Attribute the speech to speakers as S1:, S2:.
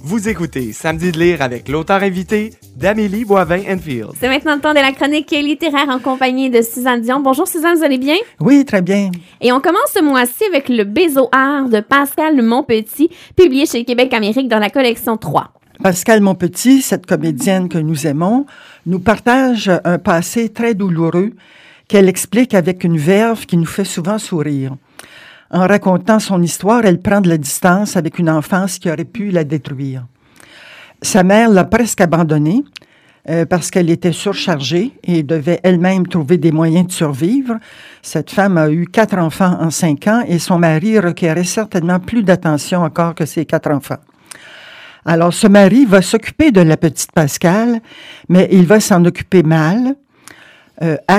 S1: Vous écoutez Samedi de lire avec l'auteur invité d'Amélie Boivin-Enfield.
S2: C'est maintenant le temps de la chronique littéraire en compagnie de Suzanne Dion. Bonjour Suzanne, vous allez bien?
S3: Oui, très bien.
S2: Et on commence ce mois-ci avec Le Bézoard de Pascal Monpetit, publié chez Québec Amérique dans la collection 3.
S3: Pascal Monpetit, cette comédienne que nous aimons, nous partage un passé très douloureux qu'elle explique avec une verve qui nous fait souvent sourire. En racontant son histoire, elle prend de la distance avec une enfance qui aurait pu la détruire. Sa mère l'a presque abandonnée parce qu'elle était surchargée et devait elle-même trouver des moyens de survivre. Cette femme a eu 4 enfants en 5 ans et son mari requérait certainement plus d'attention encore que ses 4 enfants. Alors, ce mari va s'occuper de la petite Pascal, mais il va s'en occuper mal,